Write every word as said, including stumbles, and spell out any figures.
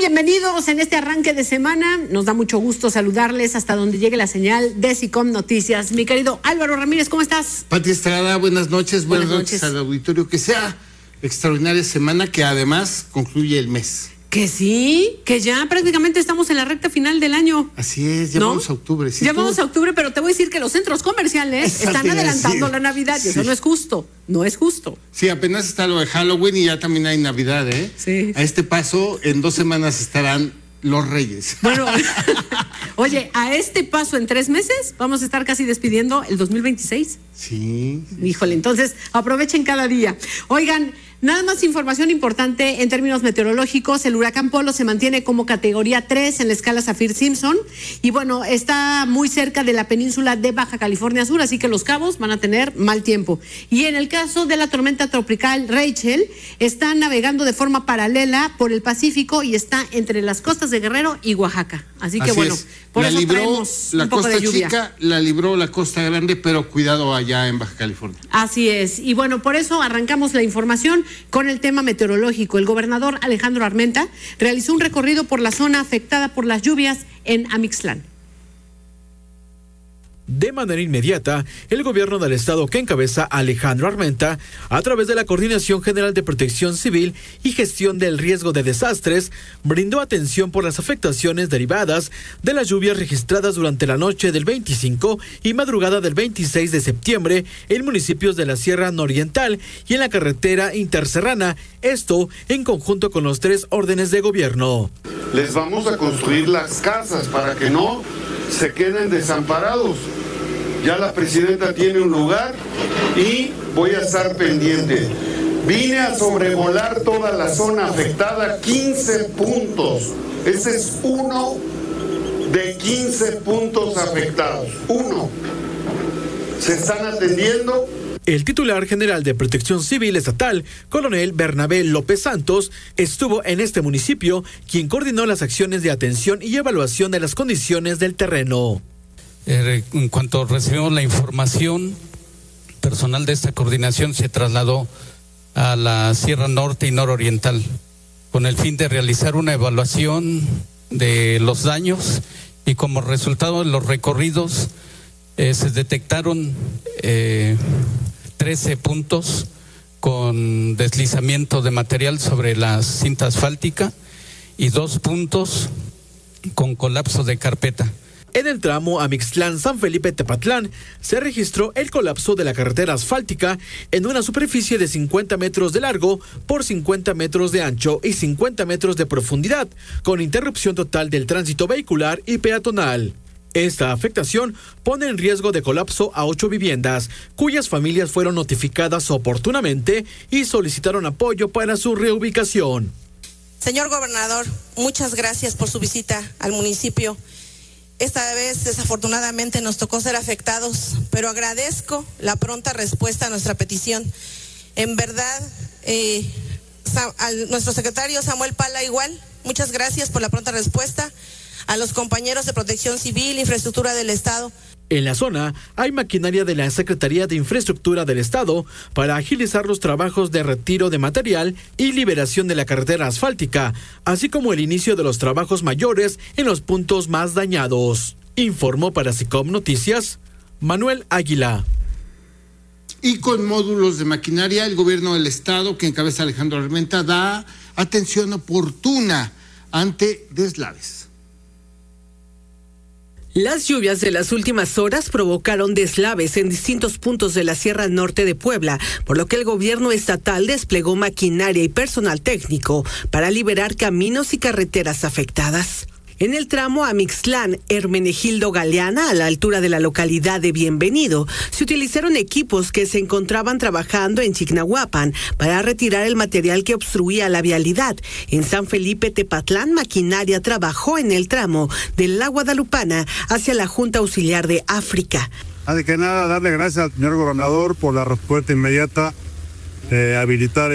Bienvenidos en este arranque de semana. Nos da mucho gusto saludarles hasta donde llegue la señal de SICOM Noticias. Mi querido Álvaro Ramírez, ¿cómo estás? Pati Estrada, buenas noches, buenas, buenas noches. noches al auditorio. Que sea extraordinaria semana que además concluye el mes. Que sí, que ya prácticamente estamos en la recta final del año. Así es, ya ¿no? vamos a octubre. ¿Sí ya vamos a octubre, pero te voy a decir que los centros comerciales están adelantando la Navidad y sí. Eso no es justo, no es justo. Sí, apenas está lo de Halloween y ya también hay Navidad, ¿eh? Sí. A este paso, en dos semanas estarán los Reyes. Bueno, oye, a este paso en tres meses vamos a estar casi despidiendo el dos mil veintiséis. Sí. Híjole, entonces aprovechen cada día. Oigan, nada más información importante en términos meteorológicos. El huracán Polo se mantiene como categoría tres en la escala Saffir-Simpson y bueno, está muy cerca de la península de Baja California Sur, así que Los Cabos van a tener mal tiempo. Y en el caso de la tormenta tropical Rachel, está navegando de forma paralela por el Pacífico y está entre las costas de Guerrero y Oaxaca. Así que así bueno, es. por la eso libró traemos la un poco costa de lluvia. Chica, la libró la costa grande, pero cuidado allá en Baja California. Así es. Y bueno, por eso arrancamos la información con el tema meteorológico. El gobernador Alejandro Armenta realizó un recorrido por la zona afectada por las lluvias en Amixtlán. De manera inmediata, el gobierno del estado que encabeza Alejandro Armenta, a través de la Coordinación General de Protección Civil y Gestión del Riesgo de Desastres, brindó atención por las afectaciones derivadas de las lluvias registradas durante la noche del veinticinco y madrugada del veintiséis de septiembre en municipios de la Sierra Nororiental y en la carretera interserrana, esto en conjunto con los tres órdenes de gobierno. Les vamos a construir las casas para que no se queden desamparados. Ya la presidenta tiene un lugar y voy a estar pendiente. Vine a sobrevolar toda la zona afectada, quince puntos. Ese es uno de quince puntos afectados. Uno. Se están atendiendo. El titular general de Protección Civil Estatal, coronel Bernabé López Santos, estuvo en este municipio, quien coordinó las acciones de atención y evaluación de las condiciones del terreno. En cuanto recibimos la información, personal de esta coordinación se trasladó a la Sierra Norte y Nororiental con el fin de realizar una evaluación de los daños y como resultado de los recorridos eh, se detectaron eh, trece puntos con deslizamiento de material sobre la cinta asfáltica y dos puntos con colapso de carpeta. En el tramo Amixtlán-San Felipe-Tepatlán se registró el colapso de la carretera asfáltica en una superficie de cincuenta metros de largo por cincuenta metros de ancho y cincuenta metros de profundidad, con interrupción total del tránsito vehicular y peatonal. Esta afectación pone en riesgo de colapso a ocho viviendas, cuyas familias fueron notificadas oportunamente y solicitaron apoyo para su reubicación. Señor gobernador, muchas gracias por su visita al municipio. Esta vez, desafortunadamente, nos tocó ser afectados, pero agradezco la pronta respuesta a nuestra petición. En verdad, eh, al, nuestro secretario Samuel Pala igual, muchas gracias por la pronta respuesta. A los compañeros de Protección Civil e Infraestructura del Estado. En la zona hay maquinaria de la Secretaría de Infraestructura del Estado para agilizar los trabajos de retiro de material y liberación de la carretera asfáltica, así como el inicio de los trabajos mayores en los puntos más dañados. Informó para SICOM Noticias, Manuel Águila. Y con módulos de maquinaria, el gobierno del Estado, que encabeza Alejandro Armenta, da atención oportuna ante deslaves. Las lluvias de las últimas horas provocaron deslaves en distintos puntos de la Sierra Norte de Puebla, por lo que el gobierno estatal desplegó maquinaria y personal técnico para liberar caminos y carreteras afectadas. En el tramo Amixtlán-Hermenegildo Galeana, a la altura de la localidad de Bienvenido, se utilizaron equipos que se encontraban trabajando en Chignahuapan para retirar el material que obstruía la vialidad. En San Felipe Tepatlán, maquinaria trabajó en el tramo de la Guadalupana hacia la Junta Auxiliar de África. Antes que nada, darle gracias al señor gobernador por la respuesta inmediata, eh, habilitar